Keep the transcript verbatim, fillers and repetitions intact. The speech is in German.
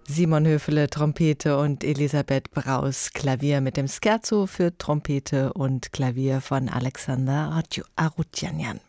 Simon Höfele, Trompete und Elisabeth Braus, Klavier mit dem Scherzo für Trompete und Klavier von Alexander Arutjanian.